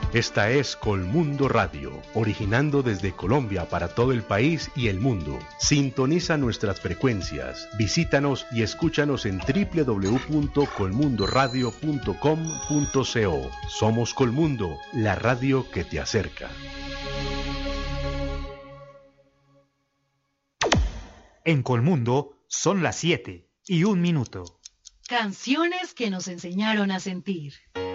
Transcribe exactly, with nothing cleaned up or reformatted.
Esta es Colmundo Radio, originando desde Colombia para todo el país y el mundo. Sintoniza nuestras frecuencias, visítanos y escúchanos en doble u doble u doble u punto colmundo radio punto com punto co. Somos Colmundo, la radio que te acerca. En Colmundo son las siete y un minuto. Canciones que nos enseñaron a sentir.